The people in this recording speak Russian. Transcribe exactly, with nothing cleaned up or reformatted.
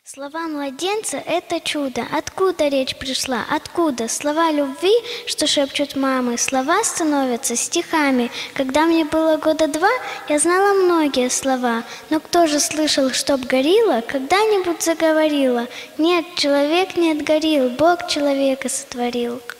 Слова младенца – это чудо. Откуда речь пришла? Откуда? Слова любви, что шепчут мамы, слова становятся стихами. Когда мне было года два, я знала многие слова. Но кто же слышал, чтоб горилла когда-нибудь заговорила? Нет, человек не отгорел, Бог человека сотворил.